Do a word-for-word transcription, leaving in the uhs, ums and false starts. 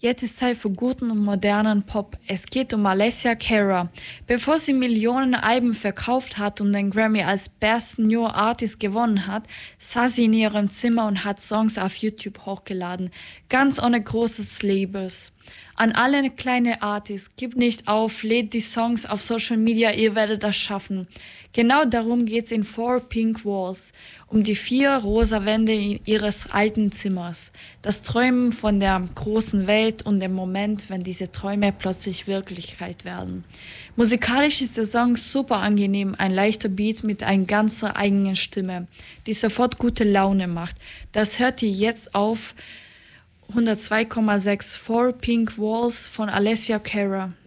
Jetzt ist Zeit für guten und modernen Pop. Es geht um Alessia Cara. Bevor sie Millionen Alben verkauft hat und den Grammy als Best New Artist gewonnen hat, saß sie in ihrem Zimmer und hat Songs auf YouTube hochgeladen. Ganz ohne großes Labels. An alle kleine Artists, gebt nicht auf, lädt die Songs auf Social Media, ihr werdet das schaffen. Genau darum geht's in Four Pink Walls, um die vier rosa Wände ihres alten Zimmers. Das Träumen von der großen Welt und dem Moment, wenn diese Träume plötzlich Wirklichkeit werden. Musikalisch ist der Song super angenehm, ein leichter Beat mit einer ganz eigenen Stimme, die sofort gute Laune macht. Das hört ihr jetzt auf hundertzwei Komma sechs Four Pink Walls von Alessia Cara.